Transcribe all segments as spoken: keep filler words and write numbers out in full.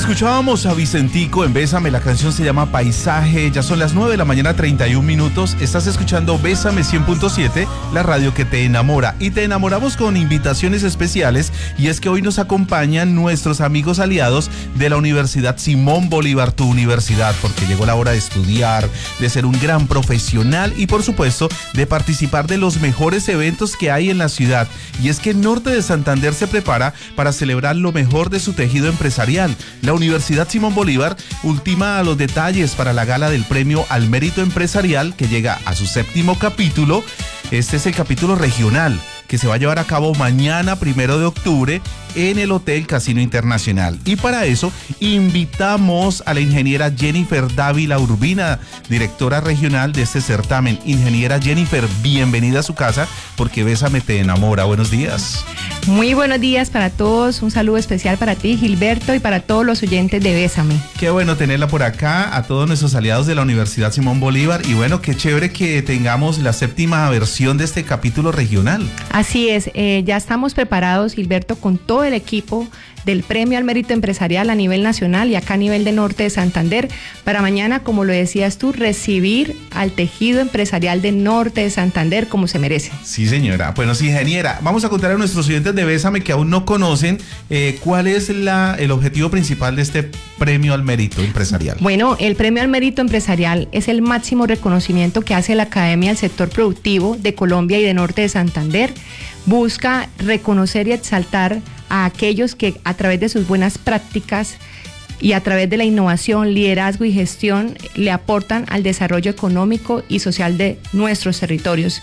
Escuchábamos a Vicentico en Bésame, la canción se llama Paisaje, ya son las nueve de la mañana, treinta y un minutos, estás escuchando Bésame cien punto siete, la radio que te enamora, y te enamoramos con invitaciones especiales, y es que hoy nos acompañan nuestros amigos aliados de la Universidad Simón Bolívar, tu universidad, porque llegó la hora de estudiar, de ser un gran profesional y por supuesto de participar de los mejores eventos que hay en la ciudad, y es que Norte de Santander se prepara para celebrar lo mejor de su tejido empresarial. La Universidad Simón Bolívar ultima los detalles para la gala del Premio al Mérito Empresarial que llega a su séptimo capítulo. Este es el capítulo regional que se va a llevar a cabo mañana, primero de octubre, en el Hotel Casino Internacional. Y para eso invitamos a la ingeniera Jennifer Dávila Urbina, directora regional de este certamen. Ingeniera Jennifer, bienvenida a su casa, porque Bésame te enamora. Buenos días. Muy buenos días para todos, un saludo especial para ti, Gilberto, y para todos los oyentes de Bésame. Qué bueno tenerla por acá, a todos nuestros aliados de la Universidad Simón Bolívar, y bueno, qué chévere que tengamos la séptima versión de este capítulo regional. Así es, eh, ya estamos preparados, Gilberto, con todo el equipo del Premio al Mérito Empresarial a nivel nacional y acá a nivel de Norte de Santander, para mañana, como lo decías tú, recibir al tejido empresarial de Norte de Santander como se merece. Sí, señora. Bueno, sí, ingeniera, vamos a contar a nuestros oyentes de Bésame que aún no conocen eh, cuál es la, el objetivo principal de este Premio al Mérito Empresarial. Bueno, el Premio al Mérito Empresarial es el máximo reconocimiento que hace la Academia del Sector Productivo de Colombia y de Norte de Santander. Busca reconocer y exaltar a aquellos que a través de sus buenas prácticas y a través de la innovación, liderazgo y gestión le aportan al desarrollo económico y social de nuestros territorios.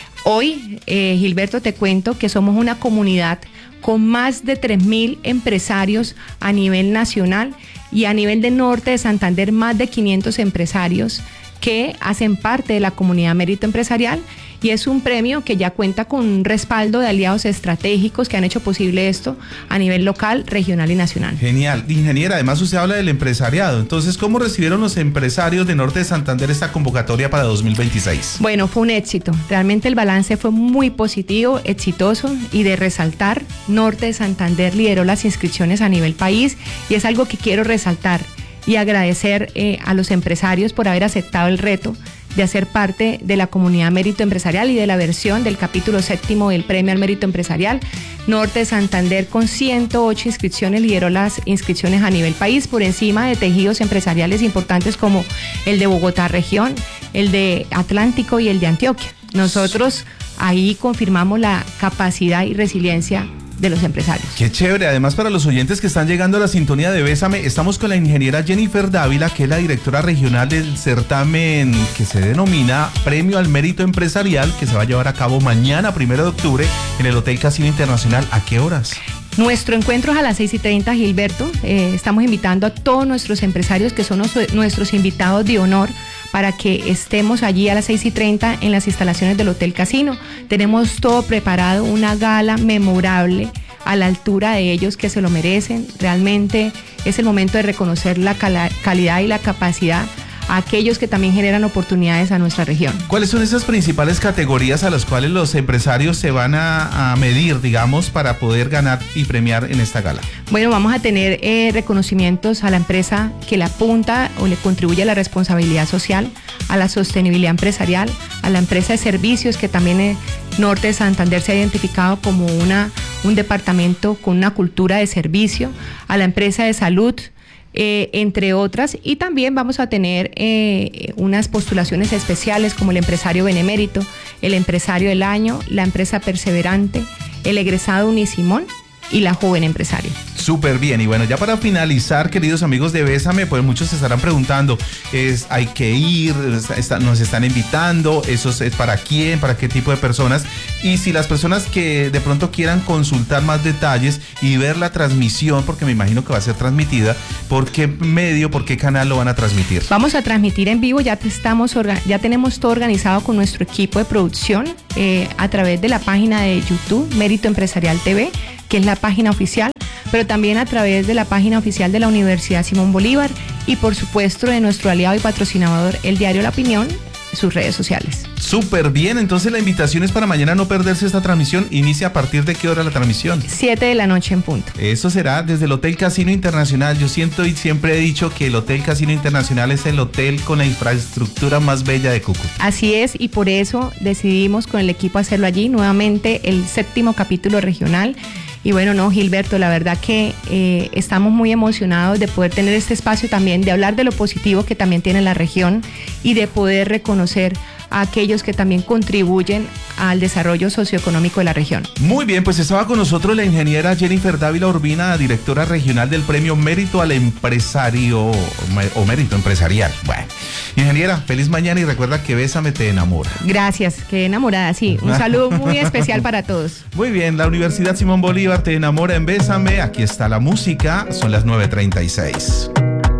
Hoy, eh, Gilberto, te cuento que somos una comunidad con más de tres mil empresarios a nivel nacional y a nivel de Norte de Santander más de quinientos empresarios que hacen parte de la comunidad Mérito Empresarial, y es un premio que ya cuenta con un respaldo de aliados estratégicos que han hecho posible esto a nivel local, regional y nacional. Genial. Ingeniera, además usted habla del empresariado, entonces, ¿cómo recibieron los empresarios de Norte de Santander esta convocatoria para dos mil veintiséis? Bueno, fue un éxito, realmente el balance fue muy positivo, exitoso, y de resaltar, Norte de Santander lideró las inscripciones a nivel país, y es algo que quiero resaltar y agradecer eh, a los empresarios por haber aceptado el reto de hacer parte de la comunidad Mérito Empresarial y de la versión del capítulo séptimo del Premio al Mérito Empresarial. Norte de Santander, con ciento ocho inscripciones, lideró las inscripciones a nivel país por encima de tejidos empresariales importantes como el de Bogotá región, el de Atlántico y el de Antioquia. Nosotros ahí confirmamos la capacidad y resiliencia de los empresarios. Qué chévere. Además, para los oyentes que están llegando a la sintonía de Bésame, estamos con la ingeniera Jennifer Dávila, que es la directora regional del certamen que se denomina Premio al Mérito Empresarial, que se va a llevar a cabo mañana, primero de octubre, en el Hotel Casino Internacional. ¿A qué horas? Nuestro encuentro es a las seis y treinta, Gilberto. Eh, estamos invitando a todos nuestros empresarios que son los, nuestros invitados de honor para que estemos allí a las seis y treinta en las instalaciones del Hotel Casino. Tenemos todo preparado, una gala memorable a la altura de ellos que se lo merecen. Realmente es el momento de reconocer la cala- calidad y la capacidad a aquellos que también generan oportunidades a nuestra región. ¿Cuáles son esas principales categorías a las cuales los empresarios se van a, a medir, digamos, para poder ganar y premiar en esta gala? Bueno, vamos a tener eh, reconocimientos a la empresa que le apunta o le contribuye a la responsabilidad social, a la sostenibilidad empresarial, a la empresa de servicios, que también eh, Norte de Santander se ha identificado como una, un departamento con una cultura de servicio, a la empresa de salud, Eh, entre otras, y también vamos a tener eh, unas postulaciones especiales como el empresario benemérito, el empresario del año, la empresa perseverante, el egresado Unisimón y la joven empresaria. Súper bien, y bueno, ya para finalizar, queridos amigos de Bésame, pues muchos se estarán preguntando, es, hay que ir, está, nos están invitando, eso es, es para quién, para qué tipo de personas, y si las personas que de pronto quieran consultar más detalles y ver la transmisión, porque me imagino que va a ser transmitida, ¿por qué medio, por qué canal lo van a transmitir? Vamos a transmitir en vivo, ya, te estamos, ya tenemos todo organizado con nuestro equipo de producción eh, a través de la página de YouTube, Mérito Empresarial T V, que es la página oficial, pero también a través de la página oficial de la Universidad Simón Bolívar y por supuesto de nuestro aliado y patrocinador, el diario La Opinión, sus redes sociales. Súper bien, entonces la invitación es para mañana no perderse esta transmisión. ¿Inicia a partir de qué hora la transmisión? siete de la noche en punto. Eso será desde el Hotel Casino Internacional. Yo siento y siempre he dicho que el Hotel Casino Internacional es el hotel con la infraestructura más bella de Cúcuta. Así es, y por eso decidimos con el equipo hacerlo allí, nuevamente el séptimo capítulo regional. Y bueno, no, Gilberto, la verdad que eh, estamos muy emocionados de poder tener este espacio también, de hablar de lo positivo que también tiene la región y de poder reconocer a aquellos que también contribuyen al desarrollo socioeconómico de la región. Muy bien, pues estaba con nosotros la ingeniera Jennifer Dávila Urbina, directora regional del Premio Mérito al Empresario o Mérito Empresarial. Bueno, ingeniera, feliz mañana y recuerda que Bésame te enamora. Gracias, qué enamorada, sí. Un saludo muy especial para todos. Muy bien, la Universidad Simón Bolívar te enamora en Bésame. Aquí está la música, son las nueve treinta y seis.